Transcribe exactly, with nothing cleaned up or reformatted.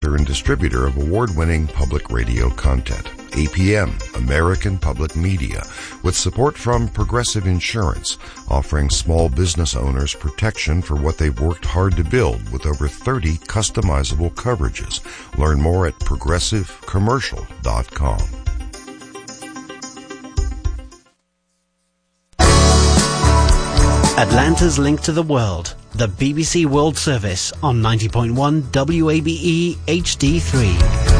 and distributor of award-winning public radio content. A P M, American Public Media, with support from Progressive Insurance, offering small business owners protection for what they've worked hard to build with over thirty customizable coverages. Learn more at progressive commercial dot com. Atlanta's link to the world, the B B C World Service on ninety point one W A B E H D three.